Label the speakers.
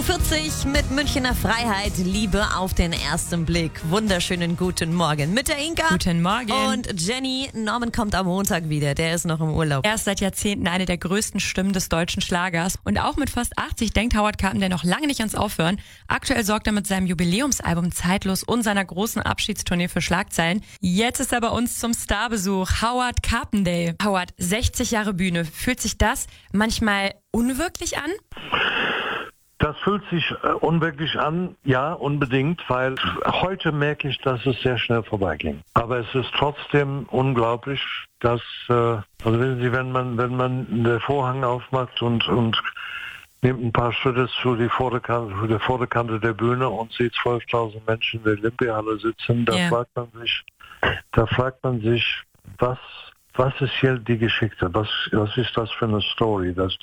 Speaker 1: 8.40 Uhr mit Münchner Freiheit. Liebe auf den ersten Blick. Wunderschönen guten Morgen mit der Inka.
Speaker 2: Guten Morgen.
Speaker 1: Und Jenny. Norman kommt am Montag wieder. Der ist noch im Urlaub.
Speaker 2: Er ist seit Jahrzehnten eine der größten Stimmen des deutschen Schlagers. Und auch mit fast 80 denkt Howard Carpendale noch lange nicht ans Aufhören. Aktuell sorgt er mit seinem Jubiläumsalbum Zeitlos und seiner großen Abschiedstournee für Schlagzeilen. Jetzt ist er bei uns zum Starbesuch. Howard Carpendale. Howard, 60 Jahre Bühne. Fühlt sich das manchmal unwirklich an?
Speaker 3: Das fühlt sich unwirklich an, ja, unbedingt, weil heute merke ich, dass es sehr schnell vorbeiging. Aber es ist trotzdem unglaublich, dass, also wissen Sie, wenn man den Vorhang aufmacht und nimmt ein paar Schritte zu der Vorderkante der Bühne und sieht 12.000 Menschen in der Olympiahalle sitzen, da fragt man sich, was ist hier die Geschichte? Was ist das für eine Story?